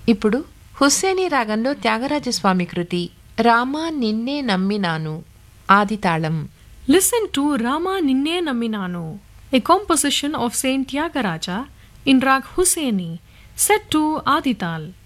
ఇప్పుడు హుస్సేనీ రాగంలో త్యాగరాజస్వామి కృతి రామా నిన్నే నమ్మినాను ఆదితాళం. Listen to Rama Ninne Namminanu, a composition of Saint Tyagaraja in Rag Hussaini, set to Adital.